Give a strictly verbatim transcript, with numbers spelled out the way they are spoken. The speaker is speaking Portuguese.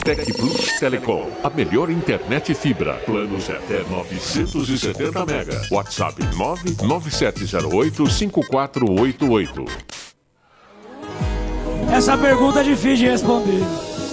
Tec Plus Telecom, a melhor internet fibra. Planos até novecentos e setenta mega. WhatsApp nove nove sete zero oito cinco quatro oito oito. Essa pergunta é difícil de responder.